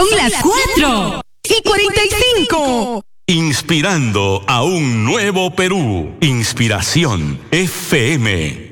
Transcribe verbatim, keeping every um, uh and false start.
Son las cuatro y cuarenta y cinco. Inspirando a un nuevo Perú. Inspiración F M.